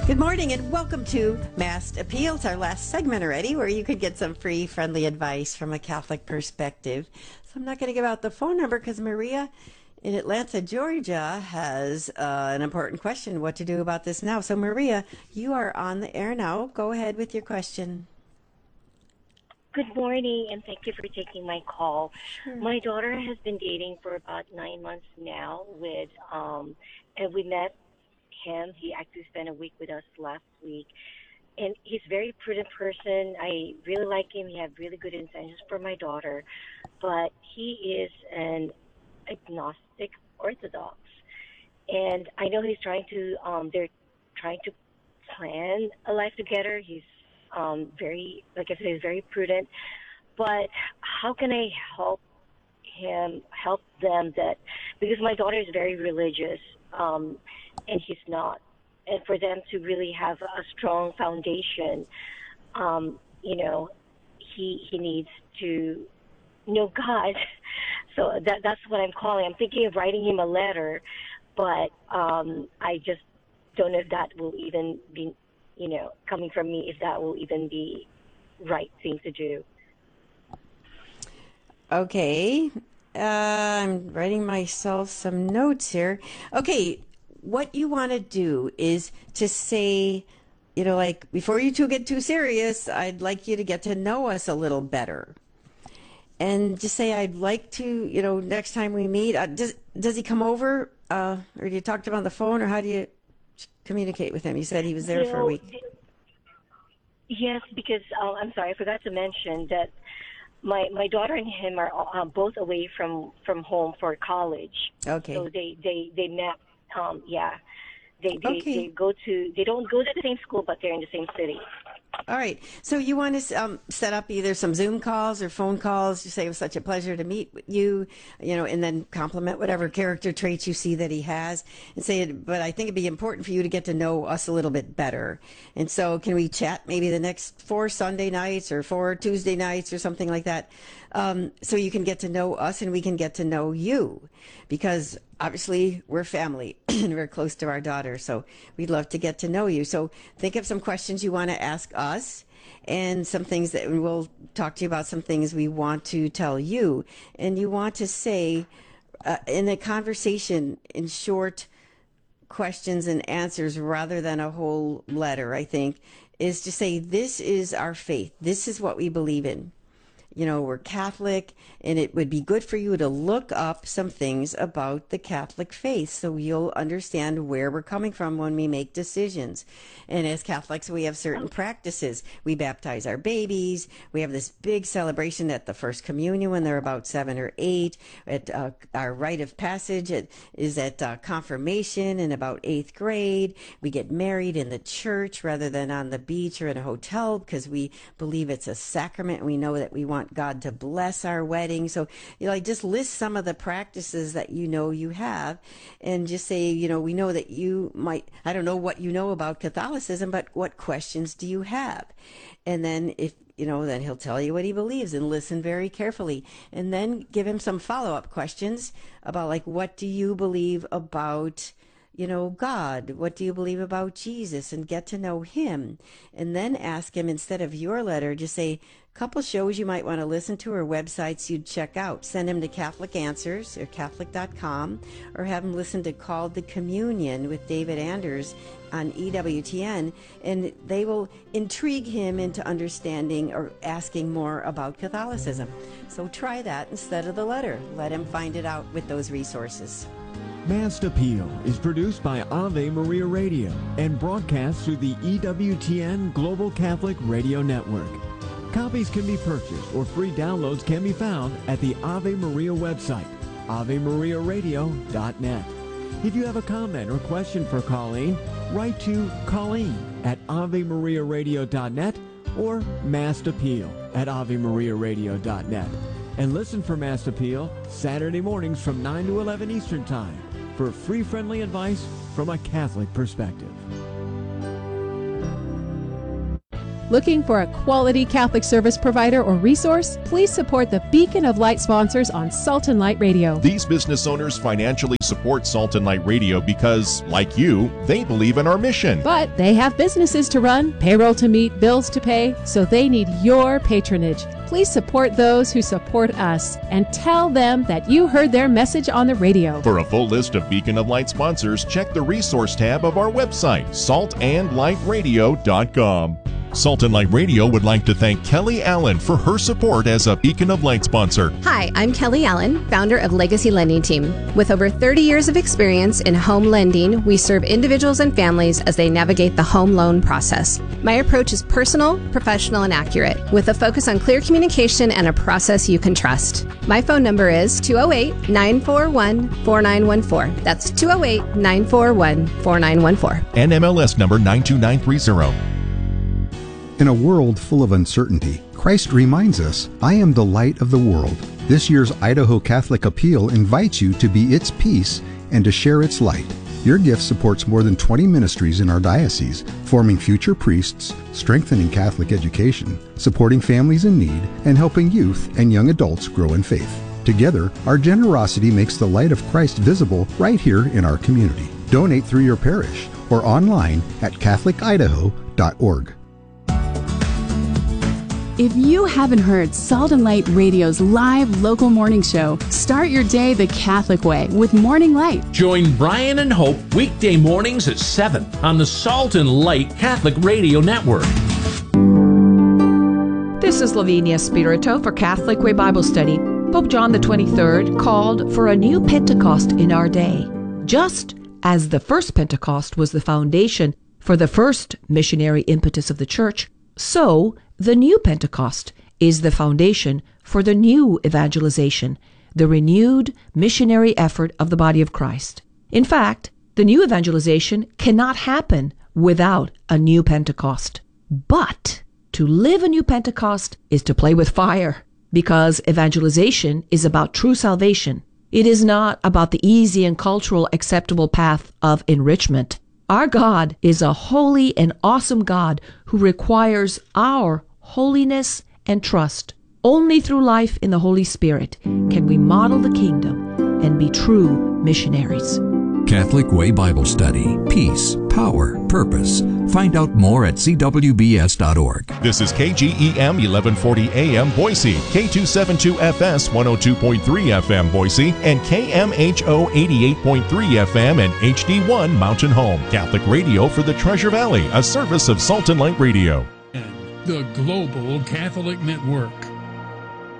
Good morning and welcome to Masked Appeal. It's our last segment already where you could get some free, friendly advice from a Catholic perspective. So I'm not going to give out the phone number because Maria in Atlanta, Georgia has an important question, what to do about this now. So Maria, you are on the air now. Go ahead with your question. Good morning, and thank you for taking my call. Sure. My daughter has been dating for about 9 months now and we met him. He actually spent a week with us last week. And he's a very prudent person. I really like him. He had really good intentions for my daughter. But he is an agnostic Orthodox. And I know they're trying to plan a life together. He's like I said, he's very prudent. But how can I help them because my daughter is very religious, and he's not. And for them to really have a strong foundation, he needs to know God. So that's what I'm calling. I'm thinking of writing him a letter, but I just don't know if that will even be, coming from me, if that will even be right thing to do. Okay. I'm writing myself some notes here. Okay. What you want to do is to say, like, before you two get too serious, I'd like you to get to know us a little better. And just say, I'd like to, next time we meet, does he come over? Or do you talk to him on the phone? Or how do you communicate with him? You said he was there for a week. Yes, because I'm sorry, I forgot to mention that my daughter and him are both away from home for college. Okay. So they met. They Okay. they don't go to the same school, but they're in the same city. All right. So you want to set up either some Zoom calls or phone calls. You say it was such a pleasure to meet you, and then compliment whatever character traits you see that he has, and say, but I think it'd be important for you to get to know us a little bit better. And so can we chat maybe the next 4 Sunday nights or 4 Tuesday nights or something like that? So you can get to know us and we can get to know you, because obviously we're family and we're close to our daughter. So we'd love to get to know you. So think of some questions you want to ask us and some things that we'll talk to you about, some things we want to tell you. And you want to say in a conversation in short questions and answers rather than a whole letter, I think, is to say, this is our faith. This is what we believe in. We're Catholic, and it would be good for you to look up some things about the Catholic faith so you'll understand where we're coming from when we make decisions. And as Catholics, we have certain practices. We baptize our babies. We have this big celebration at the First Communion when they're about 7 or 8. At our rite of passage is at confirmation in about 8th grade. We get married in the church rather than on the beach or in a hotel because we believe it's a sacrament, and we know that we want God to bless our wedding. So, just list some of the practices that you have, and just say, we know that you might, I don't know what you know about Catholicism, but what questions do you have? And then then he'll tell you what he believes, and listen very carefully. And then give him some follow-up questions about, like, what do you believe about God? What do you believe about Jesus? And get to know him. And then ask him, instead of your letter, just say, couple shows you might want to listen to or websites you'd check out. Send him to Catholic Answers or Catholic.com, or have him listen to Called the Communion with David Anders on EWTN, and they will intrigue him into understanding or asking more about Catholicism. So try that instead of the letter. Let him find it out with those resources. Masked Appeal is produced by Ave Maria Radio and broadcast through the EWTN Global Catholic Radio Network. Copies can be purchased or free downloads can be found at the Ave Maria website, AveMariaRadio.net. If you have a comment or question for Colleen, write to Colleen at AveMariaRadio.net or Masked Appeal at AveMariaRadio.net. And listen for Masked Appeal Saturday mornings from 9 to 11 Eastern Time for free, friendly advice from a Catholic perspective. Looking for a quality Catholic service provider or resource? Please support the Beacon of Light sponsors on Salt and Light Radio. These business owners financially support Salt and Light Radio because, like you, they believe in our mission. But they have businesses to run, payroll to meet, bills to pay, so they need your patronage. Please support those who support us and tell them that you heard their message on the radio. For a full list of Beacon of Light sponsors, check the resource tab of our website, saltandlightradio.com. Salt and Light Radio would like to thank Kelly Allen for her support as a Beacon of Light sponsor. Hi, I'm Kelly Allen, founder of Legacy Lending Team. With over 30 years of experience in home lending, we serve individuals and families as they navigate the home loan process. My approach is personal, professional, and accurate, with a focus on clear communication and a process you can trust. My phone number is 208-941-4914. That's 208-941-4914. NMLS number 92930. In a world full of uncertainty, Christ reminds us, I am the light of the world. This year's Idaho Catholic Appeal invites you to be its peace and to share its light. Your gift supports more than 20 ministries in our diocese, forming future priests, strengthening Catholic education, supporting families in need, and helping youth and young adults grow in faith. Together, our generosity makes the light of Christ visible right here in our community. Donate through your parish or online at catholic-idaho.org. If you haven't heard Salt and Light Radio's live local morning show, start your day the Catholic way with Morning Light. Join Brian and Hope weekday mornings at 7 on the Salt and Light Catholic Radio Network. This is Lavinia Spirito for Catholic Way Bible Study. Pope John the 23rd called for a new Pentecost in our day. Just as the first Pentecost was the foundation for the first missionary impetus of the Church, so the new Pentecost is the foundation for the new evangelization, the renewed missionary effort of the body of Christ. In fact, the new evangelization cannot happen without a new Pentecost. But to live a new Pentecost is to play with fire, because evangelization is about true salvation. It is not about the easy and cultural acceptable path of enrichment. Our God is a holy and awesome God who requires our holiness and trust. Only through life in the Holy Spirit can we model the kingdom and be true missionaries. Catholic Way Bible Study. Peace, power, purpose. Find out more at cwbs.org. This is KGEM 1140 AM Boise, K272FS 102.3 FM Boise, and KMHO 88.3 FM and HD1 Mountain Home. Catholic radio for the Treasure Valley, a service of Salt and Light Radio. The Global Catholic Network.